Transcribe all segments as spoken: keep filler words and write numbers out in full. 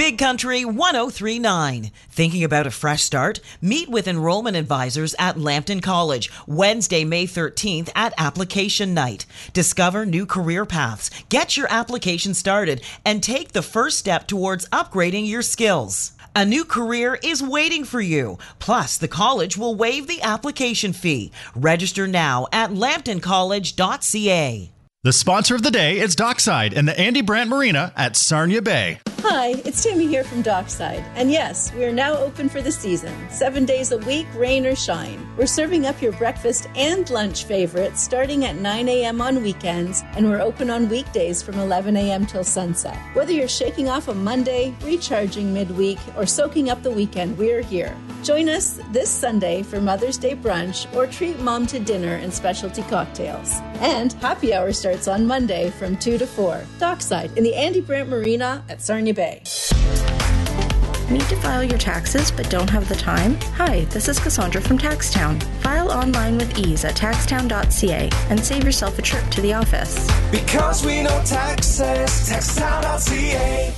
Big Country one oh three point nine. Thinking about a fresh start? Meet with enrollment advisors at Lambton College, Wednesday, May thirteenth at Application Night. Discover new career paths, get your application started, and take the first step towards upgrading your skills. A new career is waiting for you. Plus, the college will waive the application fee. Register now at lambton college dot c a. The sponsor of the day is Dockside and the Andy Brandt Marina at Sarnia Bay. Hi, it's Tammy here from Dockside. And yes, we are now open for the season. Seven days a week, rain or shine. We're serving up your breakfast and lunch favorites starting at nine a.m. on weekends, and we're open on weekdays from eleven a.m. till sunset. Whether you're shaking off a Monday, recharging midweek, or soaking up the weekend, we're here. Join us this Sunday for Mother's Day brunch or treat mom to dinner and specialty cocktails. And happy hour starts on Monday from two to four. Dockside in the Andy Brandt Marina at Sarnia Bay. Need to file your taxes but don't have the time? Hi, this is Cassandra from Taxtown. File online with ease at taxtown dot c a and save yourself a trip to the office. Because we know taxes, taxtown dot c a.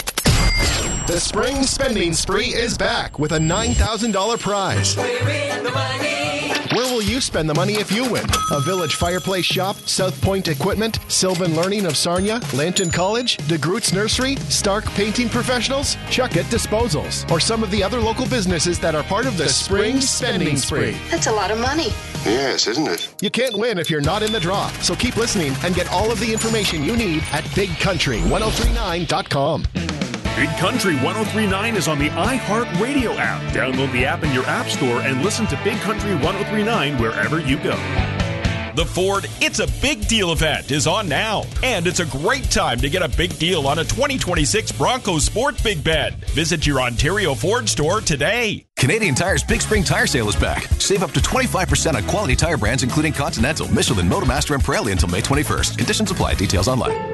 The spring spending spree is back with a nine thousand dollars prize. We're in the money. Where will you spend the money if you win? A Village Fireplace Shop, South Point Equipment, Sylvan Learning of Sarnia, Lambton College, DeGroots Nursery, Stark Painting Professionals, Chuckett Disposals, or some of the other local businesses that are part of the, the spring spending spree. That's a lot of money. Yes, isn't it? You can't win if you're not in the draw, so keep listening and get all of the information you need at big country ten thirty-nine dot com. Big Country ten thirty-nine is on the iHeartRadio app. Download the app in your app store and listen to Big Country ten thirty-nine wherever you go. The Ford It's a Big Deal event is on now, and it's a great time to get a big deal on a twenty twenty-six Bronco Sport Big Bed. Visit your Ontario Ford store today. Canadian Tire's Big Spring Tire Sale is back. Save up to twenty-five percent on quality tire brands including Continental, Michelin, Motomaster, and Pirelli until May twenty-first. Conditions apply. Details online.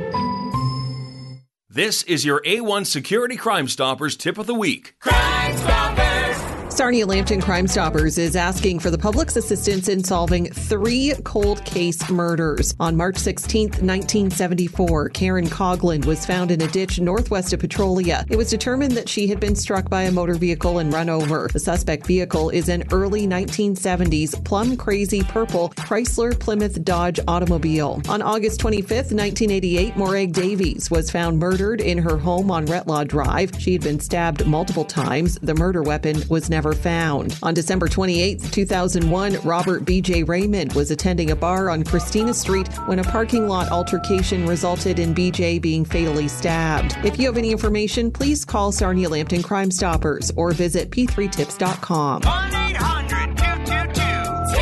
This is your A one Security Crime Stoppers tip of the week. Crime Stoppers! Sarnia Lambton Crime Stoppers is asking for the public's assistance in solving three cold case murders. On March sixteenth, nineteen seventy-four, Karen Coughlin was found in a ditch northwest of Petrolia. It was determined that she had been struck by a motor vehicle and run over. The suspect vehicle is an early nineteen seventies plum crazy purple Chrysler Plymouth Dodge automobile. On August twenty-fifth, nineteen eighty-eight, Morag Davies was found murdered in her home on Retlaw Drive. She had been stabbed multiple times. The murder weapon was never found. On December twenty-eighth, two thousand one, Robert B J Raymond was attending a bar on Christina Street when a parking lot altercation resulted in B J being fatally stabbed. If you have any information, please call Sarnia Lambton Crime Stoppers or visit p three tips dot com. one eight hundred two two two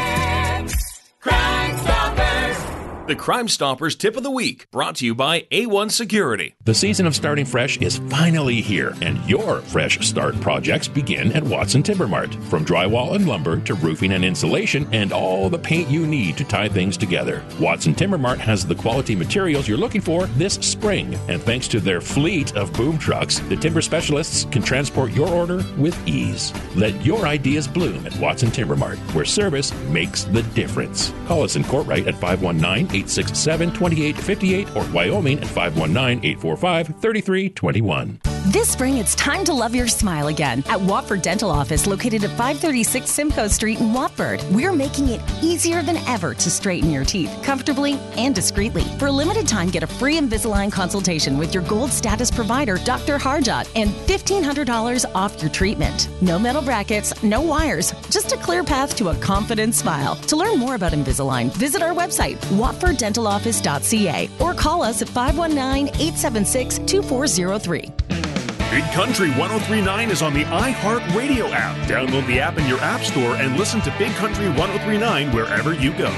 tips. Crime Stoppers. The Crime Stoppers tip of the week, brought to you by A one Security. The season of starting fresh is finally here, and your fresh start projects begin at Watson Timber Mart. From drywall and lumber to roofing and insulation and all the paint you need to tie things together, Watson Timber Mart has the quality materials you're looking for this spring. And thanks to their fleet of boom trucks, the timber specialists can transport your order with ease. Let your ideas bloom at Watson Timber Mart, where service makes the difference. Call us in Courtright at five one nine, eight six seven, two eight five eight or Wyoming at five one nine, eight four five, three three two one. This spring, it's time to love your smile again at Watford Dental Office, located at five thirty-six Simcoe Street in Watford. We're making it easier than ever to straighten your teeth comfortably and discreetly. For a limited time, get a free Invisalign consultation with your gold status provider, Doctor Harjot, and fifteen hundred dollars off your treatment. No metal brackets, no wires, just a clear path to a confident smile. To learn more about Invisalign, visit our website, watford dental office dot c a, or call us at five one nine, eight seven six, two four zero three. Big Country ten thirty-nine is on the iHeartRadio app. Download the app in your app store and listen to Big Country ten thirty-nine wherever you go.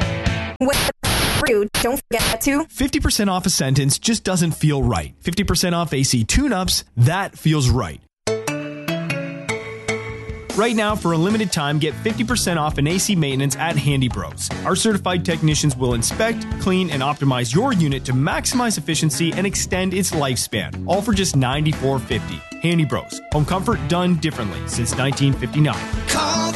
Don't forget to fifty percent off a sentence just doesn't feel right. fifty percent off A C tune-ups, that feels right. Right now, for a limited time, get fifty percent off an A C maintenance at Handy Bros. Our certified technicians will inspect, clean, and optimize your unit to maximize efficiency and extend its lifespan, all for just ninety-four fifty. Handy Bros. Home comfort done differently since nineteen fifty-nine. Call